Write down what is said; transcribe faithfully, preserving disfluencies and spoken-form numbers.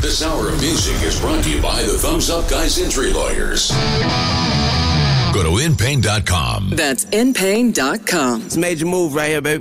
This hour of music is brought to you by the Thumbs Up Guys Injury Lawyers. Go to in pain dot com. That's in pain dot com. It's a major move right here, baby.